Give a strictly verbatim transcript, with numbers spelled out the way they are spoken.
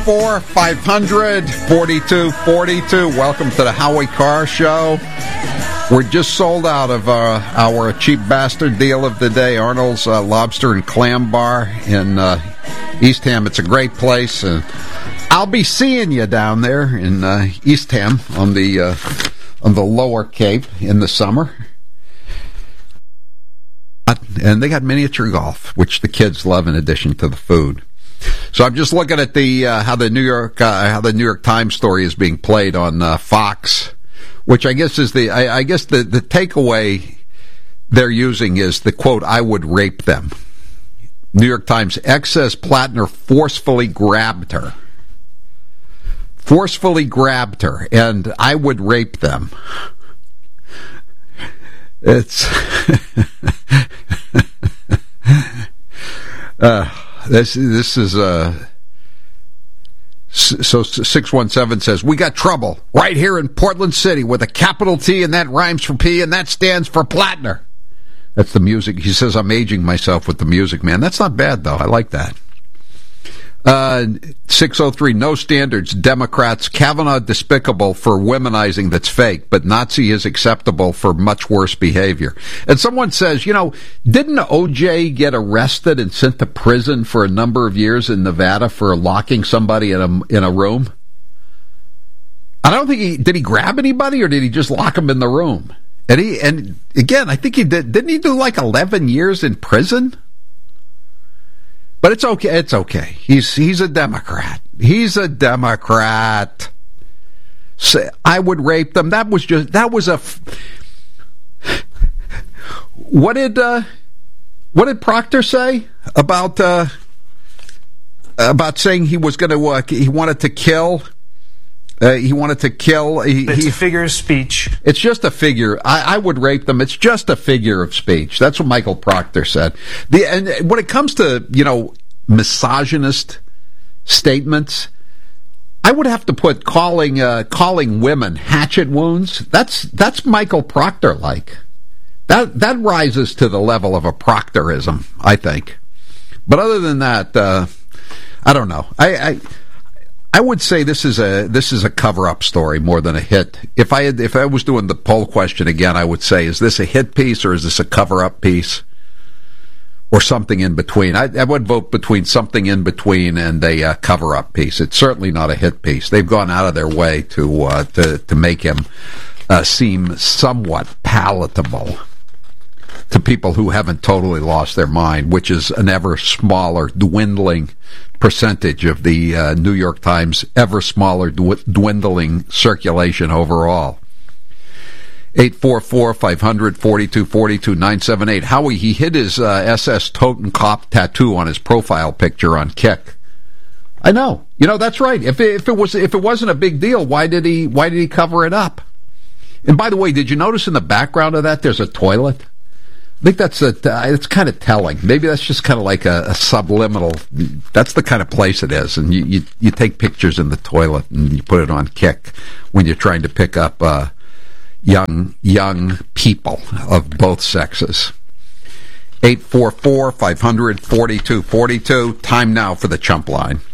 four, five hundred, forty-two forty-two. Welcome to the Howie Carr Show. We're just sold out of uh, our cheap bastard deal of the day, Arnold's uh, Lobster and Clam Bar in uh, Eastham. It's a great place. Uh, I'll be seeing you down there in uh, Eastham on the uh, on the Lower Cape in the summer. And they got miniature golf, which the kids love in addition to the food. So I'm just looking at the uh, how the New York uh, how the New York Times story is being played on uh, Fox, which I guess is the I, I guess the, the takeaway they're using is the quote, "I would rape them." New York Times, X says Plattner forcefully grabbed her. Forcefully grabbed her, and I would rape them. It's uh, this this is uh so six one seven says we got trouble right here in Portland City with a capital T, and that rhymes for P, and that stands for Plattner. That's the music. He says I'm aging myself with the music, man. That's not bad though. I like that. Uh, six oh three, no standards. Democrats, Kavanaugh despicable for womanizing that's fake, but Nazi is acceptable for much worse behavior. And someone says, you know, didn't O J get arrested and sent to prison for a number of years in Nevada for locking somebody in a, in a room? I don't think he, did he grab anybody or did he just lock him in the room? And he, and again, I think he did, didn't he do like eleven years in prison? But it's okay. It's okay. He's he's a Democrat. He's a Democrat. So I would rape them. That was just that was a. What did uh, what did Proctor say about uh, about saying he was going to uh, he wanted to kill. Uh, he wanted to kill. He, it's he, a figure of speech. It's just a figure. I, I would rape them. It's just a figure of speech. That's what Michael Proctor said. The and when it comes to, you know, misogynist statements, I would have to put calling uh, calling women hatchet wounds. That's that's Michael Proctor like. That that rises to the level of a Proctorism, I think. But other than that, uh, I don't know. I. I I would say this is a this is a cover-up story more than a hit. If I had, if I was doing the poll question again, I would say, is this a hit piece or is this a cover-up piece, or something in between? I, I would vote between something in between and a uh, cover-up piece. It's certainly not a hit piece. They've gone out of their way to uh, to to make him uh, seem somewhat palatable to people who haven't totally lost their mind, which is an ever smaller, dwindling percentage of the uh, New York Times, ever smaller, dw- dwindling circulation overall. eight four four, five hundred, forty-two forty-two, nine seven eight. Howie, he hid his uh, S S Totenkopf tattoo on his profile picture on Kick. I know. You know, that's right. If it, if it was if it wasn't a big deal, why did he why did he cover it up? And by the way, did you notice in the background of that there's a toilet? I think that's a, it's kind of telling. Maybe that's just kind of like a, a subliminal. That's the kind of place it is. And you, you, you take pictures in the toilet and you put it on Kick when you're trying to pick up uh, young young people of both sexes. eight four four, five hundred, forty-two forty-two. Time now for the Chump Line.